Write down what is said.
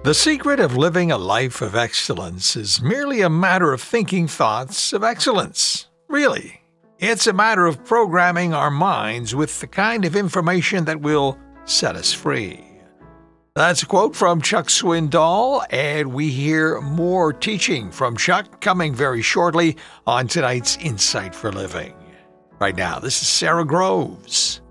The secret of living a life of excellence is merely a matter of thinking thoughts of excellence. Really, it's a matter of programming our minds with the kind of information that will set us free. That's a quote from Chuck Swindoll, and we hear more teaching from Chuck coming very shortly on tonight's Insight for Living. Right now, this is Sarah Groves.